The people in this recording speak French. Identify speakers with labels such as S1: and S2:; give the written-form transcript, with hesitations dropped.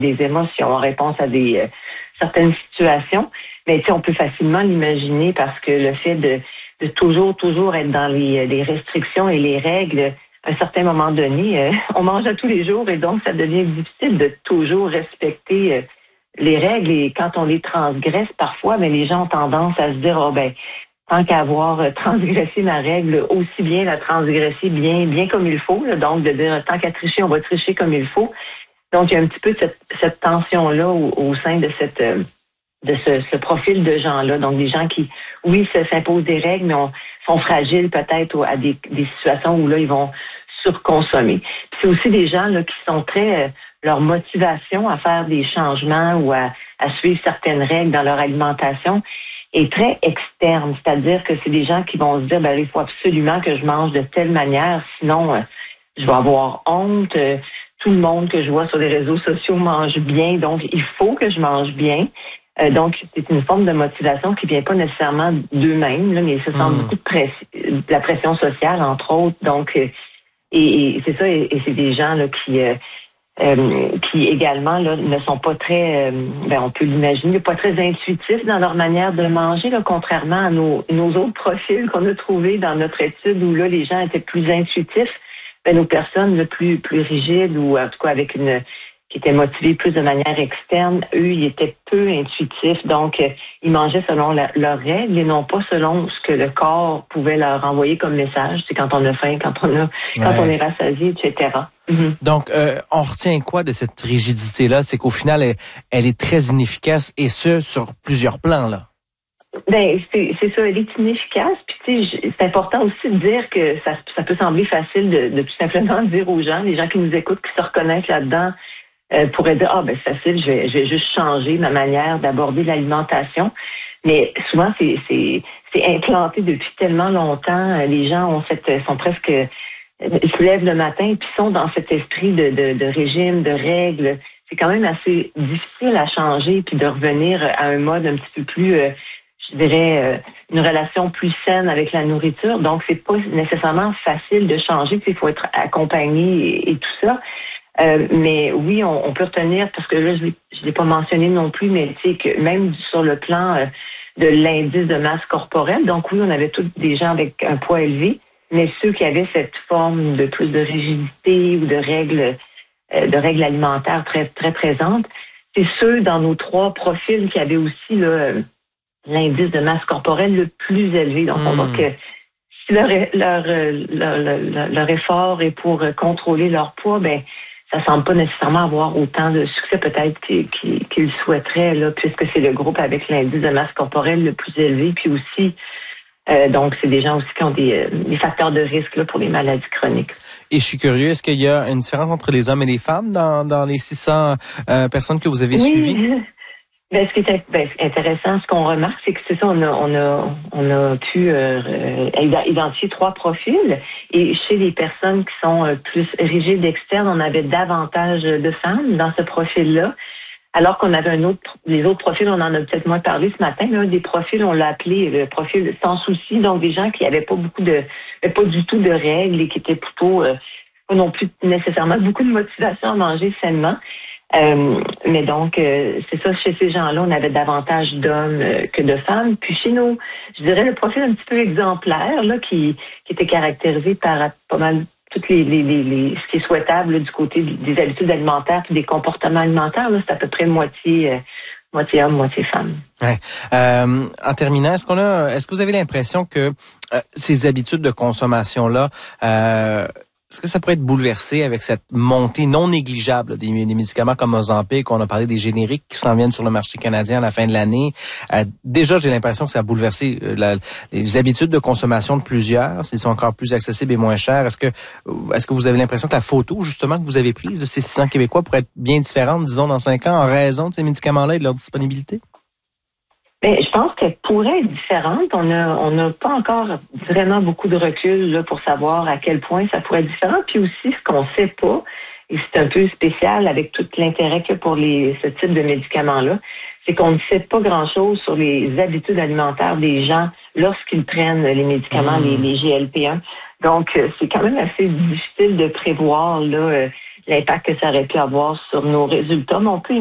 S1: des émotions, en réponse à des certaines situations. Mais on peut facilement l'imaginer parce que le fait de toujours être dans les restrictions et les règles, à un certain moment donné, on mange à tous les jours et donc ça devient difficile de toujours respecter les règles. Et quand on les transgresse parfois, mais les gens ont tendance à se dire, tant qu'à avoir transgressé ma règle, aussi bien la transgresser bien comme il faut. Là, donc, de dire, tant qu'à tricher, on va tricher comme il faut. Donc, il y a un petit peu cette tension-là au sein de ce profil de gens-là. Donc, des gens qui, oui, s'imposent des règles, mais sont fragiles peut-être à des situations où là, ils vont surconsommer. Puis c'est aussi des gens là qui sont très... leur motivation à faire des changements ou à suivre certaines règles dans leur alimentation est très externe. C'est-à-dire que c'est des gens qui vont se dire, il faut absolument que je mange de telle manière, sinon je vais avoir honte. Tout le monde que je vois sur les réseaux sociaux mange bien, donc il faut que je mange bien. Donc, c'est une forme de motivation qui vient pas nécessairement d'eux-mêmes, là, mais ce sont beaucoup de la pression sociale, entre autres. Donc, et c'est ça, et c'est des gens là qui également là, ne sont pas très, on peut l'imaginer, pas très intuitifs dans leur manière de manger, là, contrairement à nos autres profils qu'on a trouvés dans notre étude où là les gens étaient plus intuitifs. Nos personnes là, plus rigides ou en tout cas avec qui étaient motivés plus de manière externe, eux, ils étaient peu intuitifs, donc ils mangeaient selon leurs règles et non pas selon ce que le corps pouvait leur envoyer comme message. C'est quand on a faim, quand on est rassasié, etc. Mm-hmm.
S2: Donc, on retient quoi de cette rigidité-là? C'est qu'au final, elle est très inefficace et ce, sur plusieurs plans, là.
S1: C'est ça, elle est inefficace. Puis c'est important aussi de dire que ça peut sembler facile de tout simplement dire aux gens, les gens qui nous écoutent, qui se reconnaissent là-dedans, pourraient dire c'est facile, je vais juste changer ma manière d'aborder l'alimentation. Mais souvent c'est implanté depuis tellement longtemps. Les gens sont presque ils se lèvent le matin puis sont dans cet esprit de régime, de règles. C'est quand même assez difficile à changer puis de revenir à un mode un petit peu plus je dirais, une relation plus saine avec la nourriture. Donc, c'est pas nécessairement facile de changer. Il faut être accompagné et tout ça. Mais oui, on peut retenir, parce que là, je l'ai pas mentionné non plus, mais tu sais que même sur le plan de l'indice de masse corporelle, donc oui, on avait tous des gens avec un poids élevé, mais ceux qui avaient cette forme de plus de rigidité ou de règles alimentaires très, très présentes, c'est ceux dans nos 3 profils qui avaient aussi là, l'indice de masse corporelle le plus élevé. Donc, on voit que si leur effort est pour contrôler leur poids, ça semble pas nécessairement avoir autant de succès peut-être qu'ils souhaiteraient, là, puisque c'est le groupe avec l'indice de masse corporelle le plus élevé. Puis aussi, donc, c'est des gens aussi qui ont des facteurs de risque là, pour les maladies chroniques.
S2: Et je suis curieux, est-ce qu'il y a une différence entre les hommes et les femmes dans les 600 personnes que vous avez suivies?
S1: Ce qui est intéressant, ce qu'on remarque, c'est que c'est ça, on a pu identifier 3 profils. Et chez les personnes qui sont plus rigides externes, on avait davantage de femmes dans ce profil-là. Alors qu'on avait les autres profils, on en a peut-être moins parlé ce matin. L'un des profils, on l'a appelé le profil sans souci. Donc des gens qui avaient pas du tout de règles et qui étaient plutôt pas non plus nécessairement beaucoup de motivation à manger sainement. Mais donc, c'est ça, chez ces gens-là, on avait davantage d'hommes que de femmes. Puis chez nous, je dirais le profil un petit peu exemplaire, là, qui était caractérisé par pas mal toutes ce qui est souhaitable là, du côté des habitudes alimentaires puis des comportements alimentaires. Là, c'est à peu près moitié homme, moitié femme.
S2: Ouais. En terminant, est-ce que vous avez l'impression que ces habitudes de consommation-là, est-ce que ça pourrait être bouleversé avec cette montée non négligeable des médicaments comme Ozempic? On a parlé des génériques qui s'en viennent sur le marché canadien à la fin de l'année. Déjà, j'ai l'impression que ça a bouleversé les habitudes de consommation de plusieurs. S'ils sont encore plus accessibles et moins chers. Est-ce que vous avez l'impression que la photo, justement, que vous avez prise de ces 600 Québécois pourrait être bien différente, disons, dans 5 ans, en raison de ces médicaments-là et de leur disponibilité?
S1: Je pense qu'elle pourrait être différente. On n'a pas encore vraiment beaucoup de recul là, pour savoir à quel point ça pourrait être différent. Puis aussi, ce qu'on ne sait pas, et c'est un peu spécial avec tout l'intérêt qu'il y a pour ce type de médicaments-là, c'est qu'on ne sait pas grand-chose sur les habitudes alimentaires des gens lorsqu'ils prennent les médicaments, les GLP-1. Donc, c'est quand même assez difficile de prévoir là l'impact que ça aurait pu avoir sur nos résultats. Mais on peut